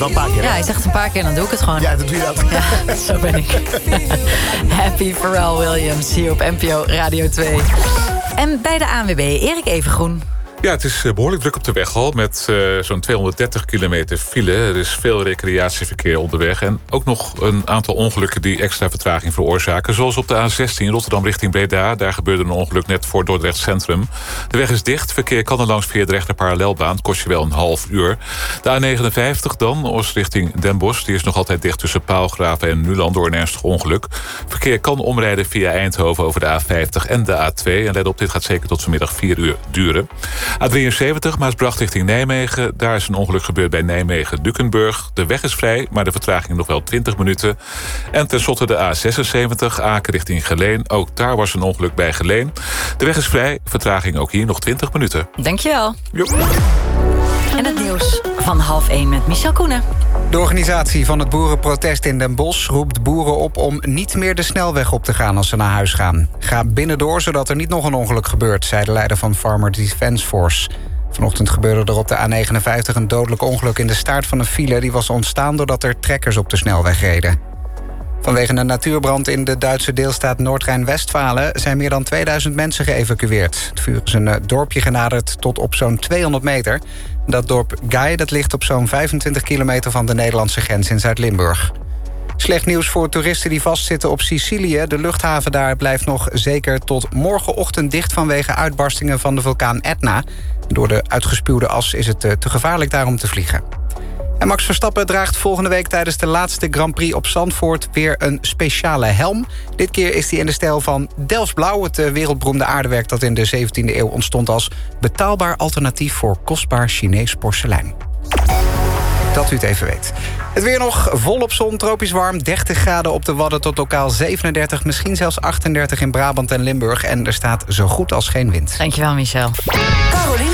wel een paar keer. Ja, hij zegt een paar keer en dan doe ik het gewoon. Ja, dan doe je dat. Ja, zo ben ik. Happy Pharrell Williams hier op NPO Radio 2. En bij de ANWB, Erik Evengroen. Ja, het is behoorlijk druk op de weg al, met zo'n 230 kilometer file. Er is veel recreatieverkeer onderweg. En ook nog een aantal ongelukken die extra vertraging veroorzaken. Zoals op de A16 Rotterdam richting Breda. Daar gebeurde een ongeluk net voor Dordrecht Centrum. De weg is dicht. Verkeer kan er langs via de rechter parallelbaan. Kost je wel een half uur. De A59 dan, Oost richting Den Bosch. Die is nog altijd dicht tussen Paalgraven en Nuland door een ernstig ongeluk. Verkeer kan omrijden via Eindhoven over de A50 en de A2. En let op, dit gaat zeker tot vanmiddag 4 uur duren. A73, Maasbracht richting Nijmegen. Daar is een ongeluk gebeurd bij Nijmegen-Dukenburg. De weg is vrij, maar de vertraging nog wel 20 minuten. En tenslotte de A76, Aken richting Geleen. Ook daar was een ongeluk bij Geleen. De weg is vrij, vertraging ook hier nog 20 minuten. Dankjewel. Jo. En het nieuws van 12:30 met Michel Koenen. De organisatie van het boerenprotest in Den Bosch roept boeren op om niet meer de snelweg op te gaan als ze naar huis gaan. Ga binnendoor, zodat er niet nog een ongeluk gebeurt, zei de leider van Farmer Defence Force. Vanochtend gebeurde er op de A59 een dodelijk ongeluk in de staart van een file. Die was ontstaan doordat er trekkers op de snelweg reden. Vanwege een natuurbrand in de Duitse deelstaat Noord-Rijn-Westfalen zijn meer dan 2000 mensen geëvacueerd. Het vuur is een dorpje genaderd tot op zo'n 200 meter. Dat dorp Gai dat ligt op zo'n 25 kilometer van de Nederlandse grens in Zuid-Limburg. Slecht nieuws voor toeristen die vastzitten op Sicilië. De luchthaven daar blijft nog zeker tot morgenochtend dicht vanwege uitbarstingen van de vulkaan Etna. Door de uitgespuwde as is het te gevaarlijk daar om te vliegen. En Max Verstappen draagt volgende week tijdens de laatste Grand Prix op Zandvoort weer een speciale helm. Dit keer is hij in de stijl van Delftsblauw, het wereldberoemde aardewerk dat in de 17e eeuw ontstond als betaalbaar alternatief voor kostbaar Chinees porselein. Dat u het even weet. Het weer nog volop zon, tropisch warm, 30 graden op de Wadden tot lokaal 37, misschien zelfs 38 in Brabant en Limburg. En er staat zo goed als geen wind. Dankjewel, Michel.